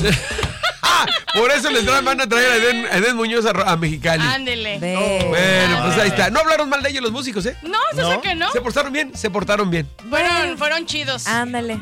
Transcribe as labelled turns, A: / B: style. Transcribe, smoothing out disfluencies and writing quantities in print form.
A: Por eso van a traer a Edén Muñoz a Mexicali.
B: Ándele.
A: Bueno, pues ahí está. No hablaron mal de ellos los músicos, ¿eh?
B: No, eso sé que no.
A: Se portaron bien.
B: Fueron chidos.
C: Ándale.